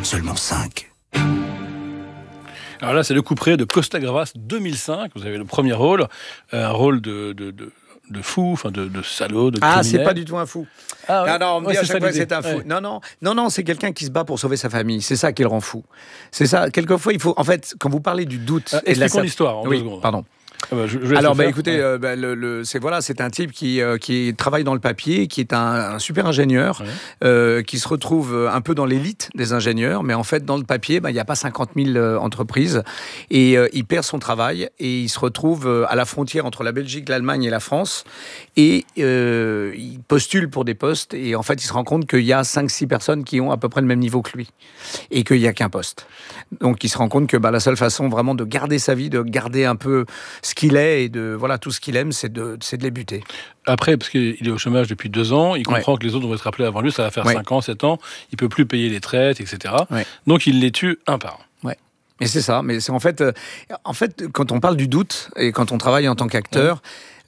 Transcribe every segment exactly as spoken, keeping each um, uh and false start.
seulement cinq. Alors là, c'est le couperet de Costa Gavras deux mille cinq. Vous avez le premier rôle, euh, un rôle de, de, de, de fou, enfin de, de salaud, de criminel. Ah, c'est pas du tout un fou. Ah, ouais. Ah non, on me Ouais, dit à c'est chaque ça fois l'idée. c'est un fou. Ouais. Non, non, non, non, c'est quelqu'un qui se bat pour sauver sa famille. C'est ça qui le rend fou. C'est ça. Quelquefois, il faut. En fait, quand vous parlez du doute Ah, et de la expliquons l'histoire en oui, deux secondes. pardon. Ah bah, je, je laisse Alors, le bah, faire. écoutez, Ouais. euh, bah, le, le- c'est voilà, c'est un type qui euh, qui travaille dans le papier, qui est un, un super ingénieur, Ouais. euh, qui se retrouve euh, un peu dans l'élite des ingénieurs, mais en fait, dans le papier, bah, il n'y a pas cinquante mille euh, entreprises, et euh, il perd son travail et il se retrouve euh, à la frontière entre la Belgique, l'Allemagne et la France, et euh, il postule pour des postes, et en fait, il se rend compte qu'il y a cinq six personnes qui ont à peu près le même niveau que lui, et qu'il n'y a qu'un poste. Donc, il se rend compte que bah, la seule façon vraiment de garder sa vie, de garder un peu ce qu'il est et de voilà tout ce qu'il aime, c'est de c'est de les buter. Après, parce qu'il est au chômage depuis deux ans, il comprend que les autres vont être rappelés avant lui, ça va faire Ouais. cinq ans, sept ans, il peut plus payer les traites, et cetera. Ouais. Donc il les tue un par un. Ouais. Mais c'est ça. Mais c'est en fait, euh, en fait, quand on parle du doute et quand on travaille en tant qu'acteur,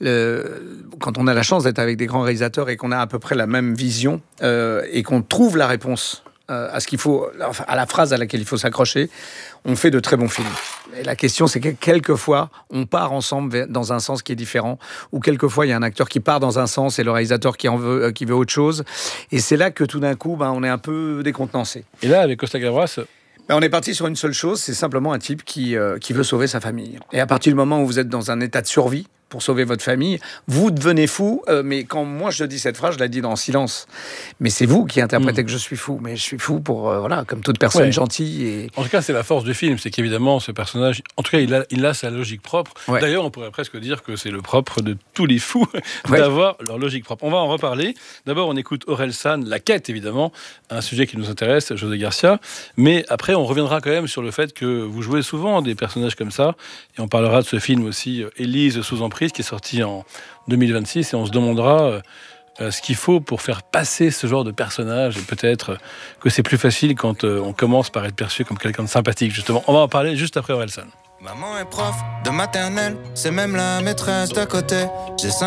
le- quand on a la chance d'être avec des grands réalisateurs et qu'on a à peu près la même vision euh, et qu'on trouve la réponse euh, à ce qu'il faut, enfin, à la phrase à laquelle il faut s'accrocher, on fait de très bons films. Et la question, c'est que quelquefois, on part ensemble vers- dans un sens qui est différent, ou quelquefois, il y a un acteur qui part dans un sens et le réalisateur qui en veut, euh, qui veut autre chose. Et c'est là que tout d'un coup, ben, on est un peu décontenancé. Et là, avec Costa Gavras, Ben, on est parti sur une seule chose, c'est simplement un type qui, euh, qui veut sauver sa famille. Et à partir du moment où vous êtes dans un état de survie pour sauver votre famille, vous devenez fou. euh, mais quand moi je dis cette phrase, je la dis dans le silence. Mais c'est vous qui interprétez Mm. que je suis fou. Mais je suis fou pour, euh, voilà, comme toute personne Ouais. gentille. Et... en tout cas, c'est la force du film, c'est qu'évidemment, ce personnage, en tout cas, il a, il a sa logique propre. Ouais. D'ailleurs, on pourrait presque dire que c'est le propre de tous les fous Ouais. d'avoir leur logique propre. On va en reparler. D'abord, on écoute Aurel San, La Quête, évidemment, un sujet qui nous intéresse, José Garcia. Mais après, on reviendra quand même sur le fait que vous jouez souvent des personnages comme ça. Et on parlera de ce film aussi, Élise sous emprise, qui est sorti en deux mille vingt-six. Et on se demandera euh, ce qu'il faut pour faire passer ce genre de personnage. Et peut-être que c'est plus facile quand euh, on commence par être perçu comme quelqu'un de sympathique, justement. On va en parler juste après Aurel San. Maman est prof de maternelle, c'est même la maîtresse d'à côté. J'ai